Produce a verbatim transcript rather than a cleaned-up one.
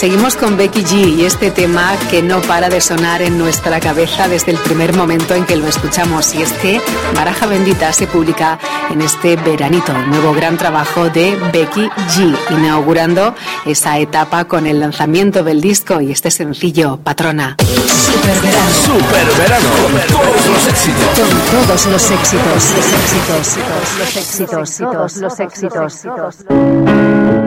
Seguimos con Becky G y este tema que no para de sonar en nuestra cabeza desde el primer momento en que lo escuchamos. Y es que Baraja Bendita se publica en este veranito, el nuevo gran trabajo de Becky G, inaugurando esa etapa con el lanzamiento del disco y este sencillo, Patrona. Super verano. Super verano. Con todos los éxitos. Con todos los éxitos. Los éxitos. Los éxitos. Los éxitos. Los éxitos.